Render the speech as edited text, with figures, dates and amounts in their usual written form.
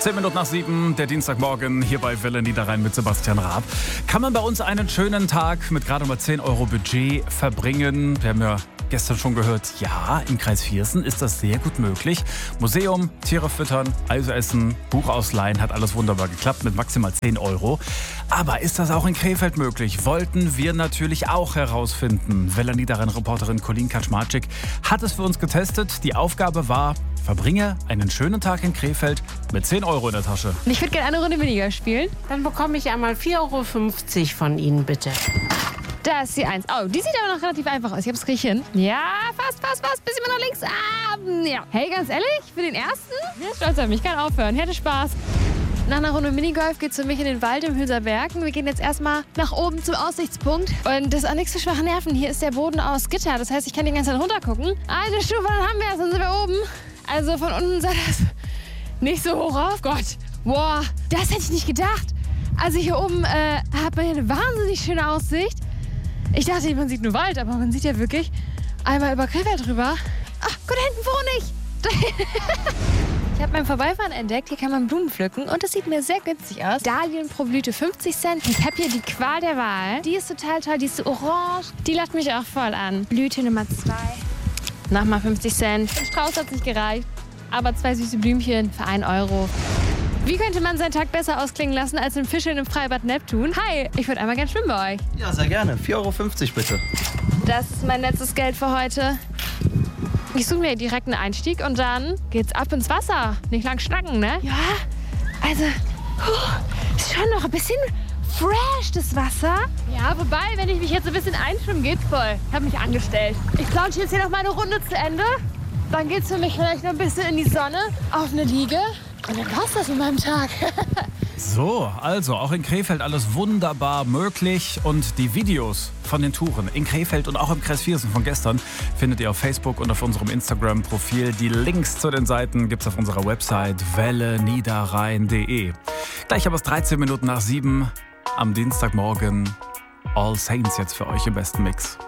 10 Minuten nach 7, der Dienstagmorgen hier bei Welle Niederrhein mit Sebastian Raab. Kann man bei uns einen schönen Tag mit gerade mal 10 Euro Budget verbringen? Wir haben ja gestern schon gehört, ja, im Kreis Viersen ist das sehr gut möglich. Museum, Tiere füttern, Eis essen, Buch ausleihen, hat alles wunderbar geklappt mit maximal 10 Euro. Aber ist das auch in Krefeld möglich? Wollten wir natürlich auch herausfinden. Welle Niederrhein-Reporterin Colleen Kaczmarczyk hat es für uns getestet. Die Aufgabe war: verbringe einen schönen Tag in Krefeld mit 10 Euro in der Tasche. Ich würde gerne eine Runde weniger spielen. Dann bekomme ich einmal 4,50 Euro von Ihnen, bitte. Da ist die 1. Oh, die sieht aber noch relativ einfach aus. Ich hab's krieg hin. Ja, fast. Bisschen mehr nach links. Ja. Hey, ganz ehrlich, für den ersten? Ja, stolz auf mich, kann aufhören. Hätte Spaß. Nach einer Runde Minigolf geht's für mich in den Wald im Hülser Bergen. Wir gehen jetzt erstmal nach oben zum Aussichtspunkt. Und das ist auch nichts für schwache Nerven. Hier ist der Boden aus Gitter. Das heißt, ich kann die ganze Zeit runtergucken. Eine Stufe, dann haben wir es. Dann sind wir oben. Also von unten sah das nicht so hoch auf. Gott, boah, das hätte ich nicht gedacht. Also hier oben hat man hier eine wahnsinnig schöne Aussicht. Ich dachte, man sieht nur Wald, aber man sieht ja wirklich einmal über Krefeld drüber. Ach, gut, da hinten wohne ich. Ich habe beim Vorbeifahren entdeckt, hier kann man Blumen pflücken und das sieht mir sehr günstig aus. Dahlien pro Blüte 50 Cent. Ich habe hier die Qual der Wahl. Die ist total toll, die ist so orange. Die lacht mich auch voll an. Blüte Nummer 2. Nochmal 50 Cent. Ein Strauß hat nicht gereicht, aber 2 süße Blümchen für 1 Euro. Wie könnte man seinen Tag besser ausklingen lassen als im Fischeln im Freibad Neptun? Hi, ich würde einmal gern schwimmen bei euch. Ja, sehr gerne. 4,50 Euro bitte. Das ist mein letztes Geld für heute. Ich suche mir direkt einen Einstieg und dann geht's ab ins Wasser. Nicht lang schnacken, ne? Ja, also, ist schon noch ein bisschen fresh, das Wasser. Ja, wobei, wenn ich mich jetzt ein bisschen einschwimmen, geht's voll. Ich habe mich angestellt. Ich plansche jetzt hier noch mal eine Runde zu Ende. Dann geht's für mich vielleicht noch ein bisschen in die Sonne, auf eine Liege. Und dann war's das mit meinem Tag. So, also auch in Krefeld alles wunderbar möglich. Und die Videos von den Touren in Krefeld und auch im Kreis Viersen von gestern findet ihr auf Facebook und auf unserem Instagram-Profil. Die Links zu den Seiten gibt's auf unserer Website welleniederrhein.de. Gleich aber es 13 Minuten nach 7 am Dienstagmorgen. All Saints jetzt für euch im besten Mix.